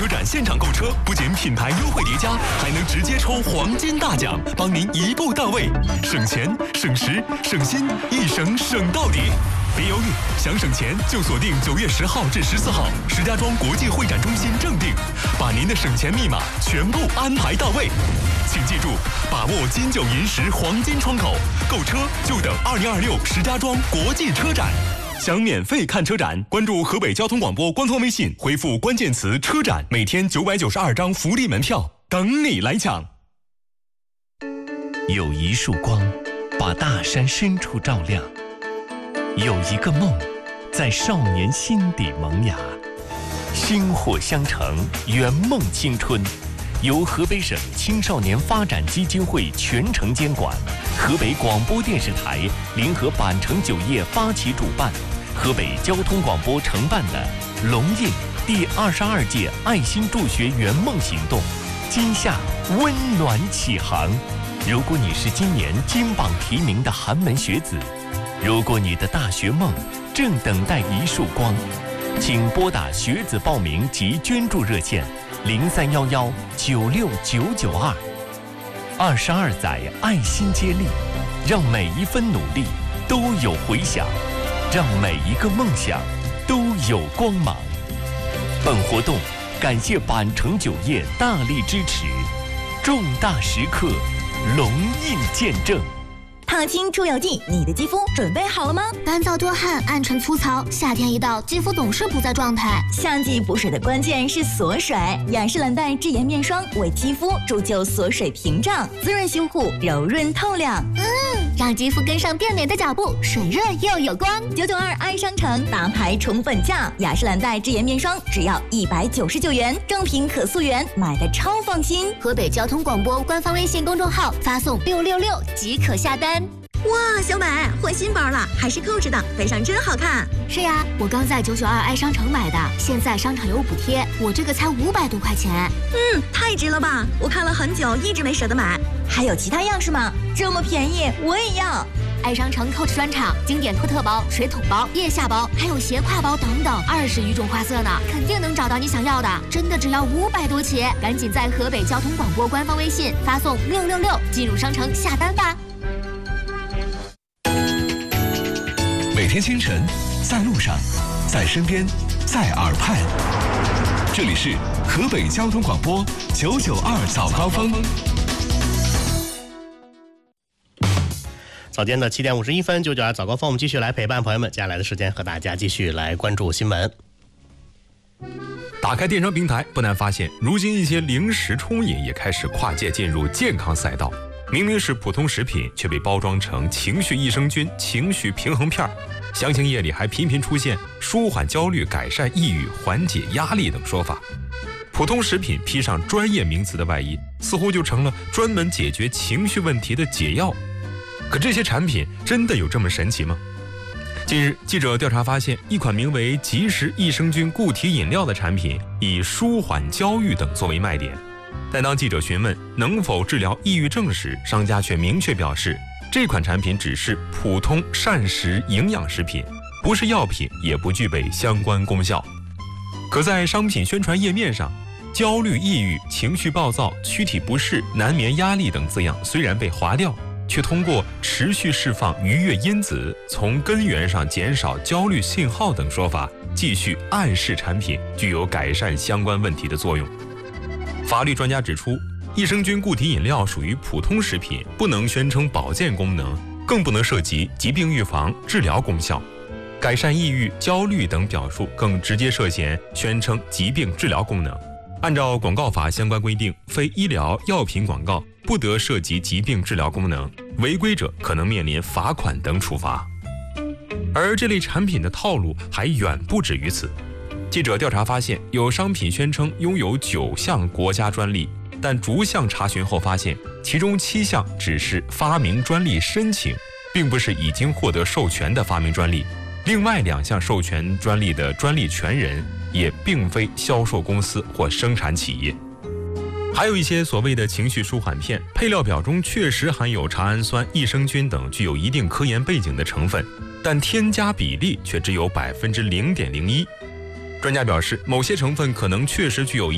车展现场购车，不仅品牌优惠叠加，还能直接抽黄金大奖，帮您一步到位，省钱、省时、省心，一省省到底。别犹豫，想省钱就锁定9月10号至14号，石家庄国际会展中心正定，把您的省钱密码全部安排到位。请记住，把握金9银10黄金窗口，购车就等2026石家庄国际车展。想免费看车展，关注河北交通广播官方微信，回复关键词“车展”，每天992张福利门票等你来抢。 有一束光，把大山深处照亮；有一个梦，在少年心底萌芽。薪火相承，圆梦青春。由河北省青少年发展基金会全程监管，河北广播电视台联合板城酒业发起主办，河北交通广播承办的龙印第22届爱心助学圆梦行动，今夏温暖启航。如果你是今年金榜题名的寒门学子，如果你的大学梦正等待一束光，请拨打学子报名及捐助热线0311969992。22载爱心接力，让每一分努力都有回响，让每一个梦想都有光芒。本活动感谢板城酒业大力支持，重大时刻龙印见证。 烫青出油剂，你的肌肤准备好了吗？ 干燥多汗，暗沉粗糙，夏天一到，肌肤总是不在状态。 夏季补水的关键是锁水，雅诗兰黛智妍面霜为肌肤铸就锁水屏障，滋润修护，柔润透亮。 让肌肤跟上变美的脚步，水润又有光。 992爱商城大牌宠粉价，雅诗兰黛智妍面霜只要199元，正品可溯源，买的超放心。 河北交通广播官方微信公众号发送666即可下单。 哇，小美换新包了，还是Coach的，背上真好看。 是呀，我刚在992爱商城买的，现在商场有补贴，我这个才500多块钱。 太值了吧！我看了很久，一直没舍得买。还有其他样式吗？这么便宜，我也要。 爱商城Coach专场，经典托特包、水桶包、腋下包，还有斜挎包等等，20余种花色呢，肯定能找到你想要的。真的只要500多起，赶紧在河北交通广播官方微信发送666进入商城下单吧。 每天清晨，在路上，在身边，在耳畔，这里是河北交通广播992早高峰。 早间的7点51分，992早高峰，我们继续来陪伴朋友们。接下来的时间和大家继续来关注新闻。 打开电商平台，不难发现，如今一些零食冲饮也开始跨界进入健康赛道。明明是普通食品，却被包装成情绪益生菌、情绪平衡片，详情页里还频频出现舒缓焦虑、改善抑郁、缓解压力等说法。普通食品披上专业名词的外衣，似乎就成了专门解决情绪问题的解药。可这些产品真的有这么神奇吗？近日，记者调查发现，一款名为即食益生菌固体饮料的产品以舒缓焦虑等作为卖点。但当记者询问能否治疗抑郁症时，商家却明确表示，这款产品只是普通膳食营养食品，不是药品，也不具备相关功效。可在商品宣传页面上，焦虑、抑郁、情绪暴躁、躯体不适、难眠、压力等字样虽然被划掉，却通过持续释放愉悦因子，从根源上减少焦虑信号等说法，继续暗示产品具有改善相关问题的作用。法律专家指出，益生菌固体饮料属于普通食品，不能宣称保健功能，更不能涉及疾病预防、治疗功效。改善抑郁、焦虑等表述更直接涉嫌宣称疾病治疗功能。按照广告法相关规定，非医疗药品广告不得涉及疾病治疗功能，违规者可能面临罚款等处罚。而这类产品的套路还远不止于此。记者调查发现，有商品宣称拥有9项国家专利，但逐项查询后发现，其中7项只是发明专利申请，并不是已经获得授权的发明专利。另外2项授权专利的专利权人也并非销售公司或生产企业。还有一些所谓的情绪舒缓片，配料表中确实含有茶氨酸、益生菌等具有一定科研背景的成分，但添加比例却只有0.01%。专家表示，某些成分可能确实具有